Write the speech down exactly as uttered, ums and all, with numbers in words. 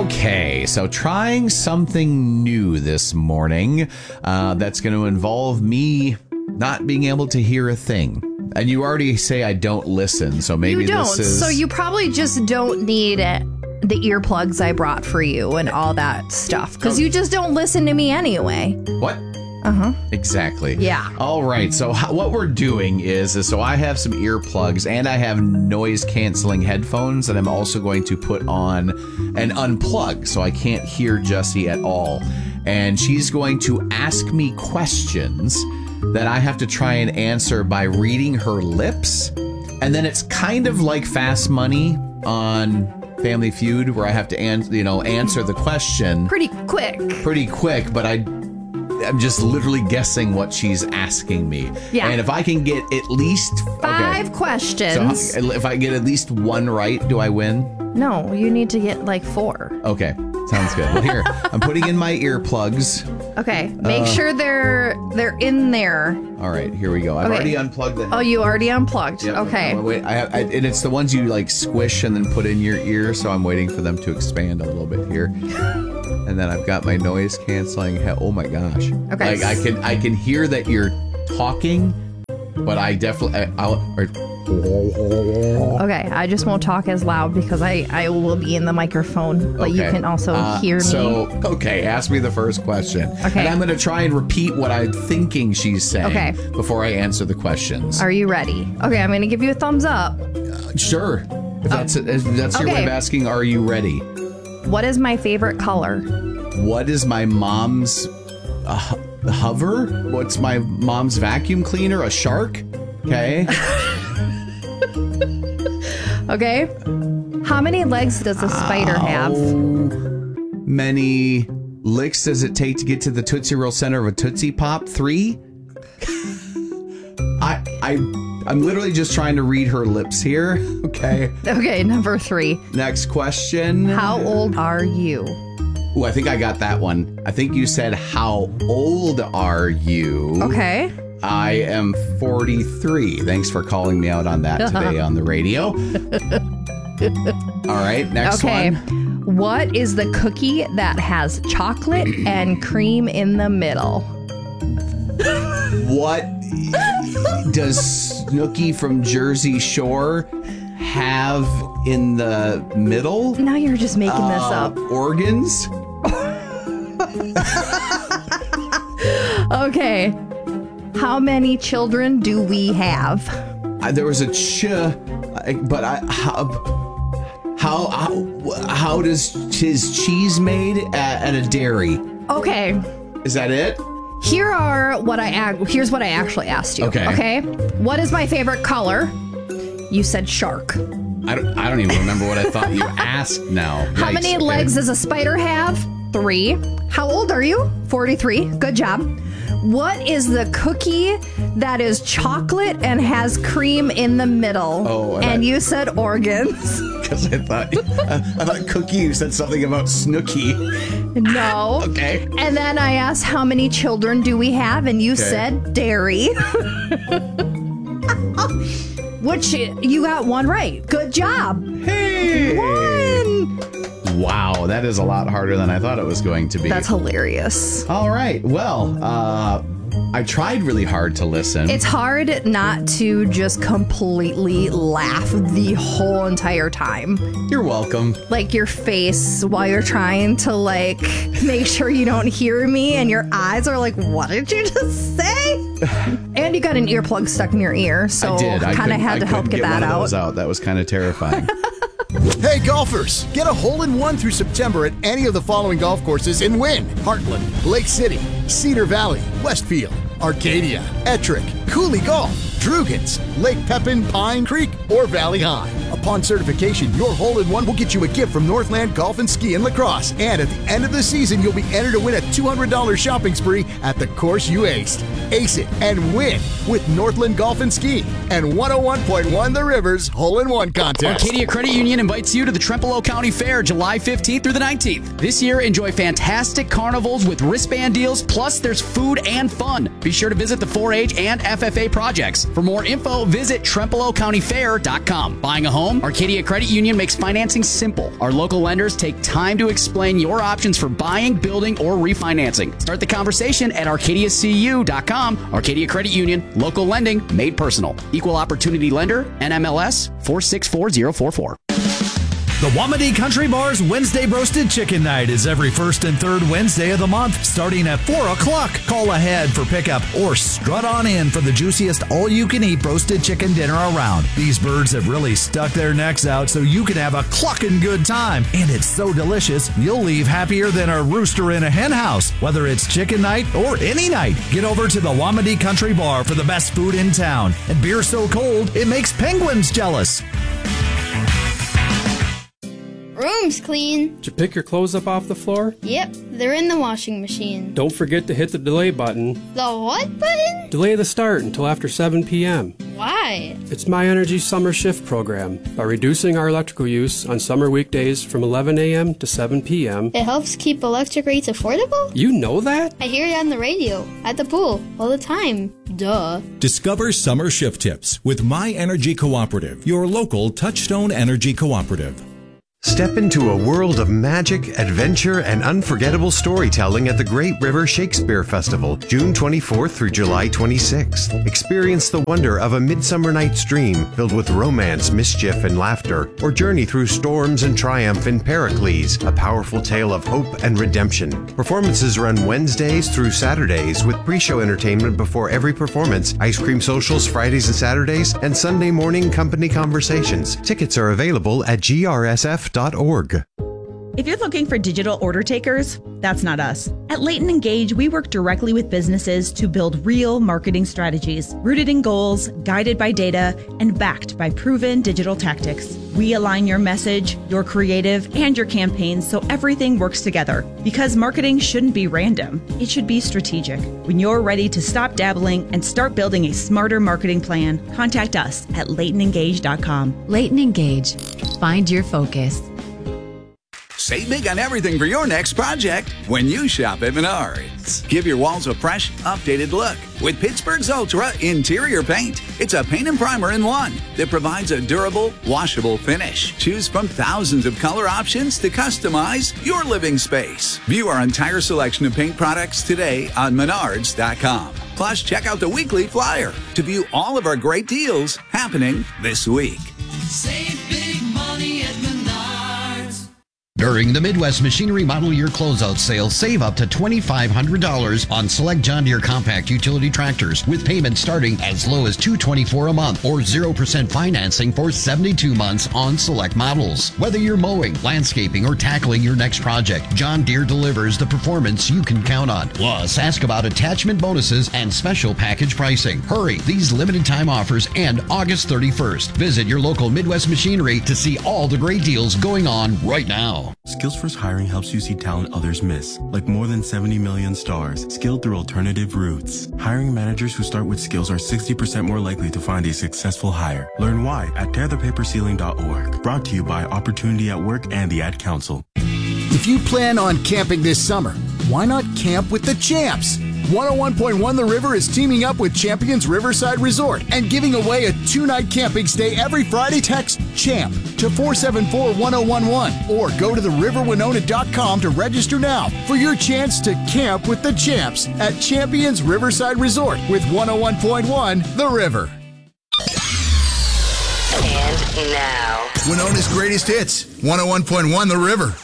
Okay, so trying something new this morning uh, that's going to involve me not being able to hear a thing. And you already say I don't listen, so maybe you don't. this is... So you probably just don't need it. The earplugs I brought for you and all that stuff. Because you just don't listen to me anyway. What? Uh-huh. Exactly. Yeah. All right. So how, what we're doing is, is, so I have some earplugs and I have noise canceling headphones that I'm also going to put on and unplug so I can't hear Jessie at all. And she's going to ask me questions that I have to try and answer by reading her lips. And then it's kind of like Fast Money on Family Feud, where I have to an- you know, answer the question pretty quick. Pretty quick, but I, I'm just literally guessing what she's asking me. Yeah. And if I can get at least five okay, questions. So if I get at least one right, do I win? No, you need to get like four. Okay, sounds good. Well, here, I'm putting in my earplugs. Okay, make Uh, sure they're they're in there. All right, here we go. I've Okay. already unplugged the. Oh, you already unplugged. Yep. Okay. Oh, wait, I have, I, and it's the ones you like squish and then put in your ear. So I'm waiting for them to expand a little bit here. And then I've got my noise canceling. He- oh my gosh. Okay. Like I can I can hear that you're talking, but I definitely I, I'll. Or, Okay, I just won't talk as loud because I, I will be in the microphone, but you Okay. can also Uh, hear me. So, okay, ask me the first question. Okay. And I'm going to try and repeat what I'm thinking she's saying Okay. before I answer the questions. Are you ready? Okay, I'm going to give you a thumbs up. Sure. If that's, if that's your way Okay. of asking, are you ready? What is my favorite color? What is my mom's uh, ho- hover? What's my mom's vacuum cleaner? A shark? Okay. Okay. How many legs does a spider have? How many licks does it take to get to the Tootsie Roll center of a Tootsie Pop? Three? I, I, I'm literally just trying to read her lips here. Okay. Okay, number three. Next question. How old are you? Ooh, I think I got that one. I think you said, how old are you? Okay. I am forty-three. Thanks for calling me out on that today on the radio. All right, next Okay. one. What is the cookie that has chocolate and cream in the middle? What does Snooky from Jersey Shore have in the middle? Now you're just making this Uh, up. Organs? Okay. How many children do we have? Uh, there was a ch, uh, but I how how how, how does his cheese made at, at a dairy? Okay. Is that it? Here are what I ag- here's what I actually asked you. Okay. Okay. What is my favorite color? You said shark. I don't I don't even remember what I thought you asked now. How Yikes, many okay. legs does a spider have? Three. How old are you? forty-three. Good job. What is the cookie that is chocolate and has cream in the middle? Oh, and and I- you said organs. Because I thought I, I thought Cookie you said something about Snooky. No. Okay. And then I asked how many children do we have, and you Okay. said dairy. Which you got one right. Good job. Hey! One. Wow, that is a lot harder than I thought it was going to be. That's hilarious. All right. Well, uh, I tried really hard to listen. It's hard not to just completely laugh the whole entire time. You're welcome. Like your face while you're trying to like make sure you don't hear me and your eyes are like, what did you just say? And you got an earplug stuck in your ear, so I did. I kind of couldn't- had I to help couldn't get that one of out. those out. That was kind of terrifying. Hey golfers, get a hole-in-one through September at any of the following golf courses and win. Heartland, Lake City, Cedar Valley, Westfield, Arcadia, Ettrick, Cooley Golf, Drugans, Lake Pepin, Pine Creek, or Valley High. Upon certification, your hole-in-one will get you a gift from Northland Golf and Ski and Lacrosse. And at the end of the season, you'll be entered to win a two hundred dollars shopping spree at the course you aced. Ace it and win with Northland Golf and Ski and one oh one point one The Rivers Hole-in-One Contest. Arcadia Credit Union invites you to the Trempealeau County Fair July fifteenth through the nineteenth. This year, enjoy fantastic carnivals with wristband deals, plus there's food and fun. Be sure to visit the four H and F F A projects. For more info, visit Trempealeau County Fair dot com. Buying a home? Arcadia Credit Union makes financing simple. Our local lenders take time to explain your options for buying, building, or refinancing. Start the conversation at Arcadia C U dot com. Arcadia Credit Union, local lending made personal. Equal Opportunity Lender, N M L S four six four zero four four. The Wamedy Country Bar's Wednesday Roasted Chicken Night is every first and third Wednesday of the month, starting at four o'clock. Call ahead for pickup or strut on in for the juiciest all-you-can-eat roasted chicken dinner around. These birds have really stuck their necks out so you can have a clucking good time. And it's so delicious, you'll leave happier than a rooster in a hen house. Whether it's chicken night or any night, get over to the Wamedy Country Bar for the best food in town. And beer so cold, it makes penguins jealous. Room's clean. Did you pick your clothes up off the floor? Yep, they're in the washing machine. Don't forget to hit the delay button. The what button? Delay the start until after seven p.m. Why? It's My Energy Summer Shift program. By reducing our electrical use on summer weekdays from eleven a.m. to seven p.m. It helps keep electric rates affordable? You know that? I hear it on the radio, at the pool, all the time. Duh. Discover summer shift tips with My Energy Cooperative, your local Touchstone Energy Cooperative. Step into a world of magic, adventure, and unforgettable storytelling at the Great River Shakespeare Festival, June twenty-fourth through July twenty-sixth. Experience the wonder of A Midsummer Night's Dream, filled with romance, mischief, and laughter, or journey through storms and triumph in Pericles, a powerful tale of hope and redemption. Performances run Wednesdays through Saturdays with pre-show entertainment before every performance, ice cream socials Fridays and Saturdays, and Sunday morning company conversations. Tickets are available at G R S F dot org. If you're looking for digital order takers, that's not us. At Leighton Engage, we work directly with businesses to build real marketing strategies, rooted in goals, guided by data, and backed by proven digital tactics. We align your message, your creative, and your campaigns so everything works together. Because marketing shouldn't be random, it should be strategic. When you're ready to stop dabbling and start building a smarter marketing plan, contact us at Leighton Engage dot com. Leighton Engage. Find your focus. Save big on everything for your next project when you shop at Menards. Give your walls a fresh, updated look with Pittsburgh's Ultra Interior Paint. It's a paint and primer in one that provides a durable, washable finish. Choose from thousands of color options to customize your living space. View our entire selection of paint products today on Menards dot com. Plus, check out the weekly flyer to view all of our great deals happening this week. Save big money at Menards. During the Midwest Machinery Model Year Closeout Sale, save up to two thousand five hundred dollars on select John Deere compact utility tractors with payments starting as low as two hundred twenty-four dollars a month or zero percent financing for seventy-two months on select models. Whether you're mowing, landscaping, or tackling your next project, John Deere delivers the performance you can count on. Plus, ask about attachment bonuses and special package pricing. Hurry, these limited time offers end August thirty-first. Visit your local Midwest Machinery to see all the great deals going on right now. Skills First Hiring helps you see talent others miss, like more than seventy million stars, skilled through alternative routes. Hiring managers who start with skills are sixty percent more likely to find a successful hire. Learn why at tear the paper ceiling dot org. Brought to you by Opportunity at Work and the Ad Council. If you plan on camping this summer, why not camp with the champs? one oh one point one The River is teaming up with Champions Riverside Resort and giving away a two-night camping stay every Friday. Text CHAMP to four seven four one oh one one or go to the river winona dot com to register now for your chance to camp with the champs at Champions Riverside Resort with one oh one point one The River. And now, Winona's greatest hits, one oh one point one The River.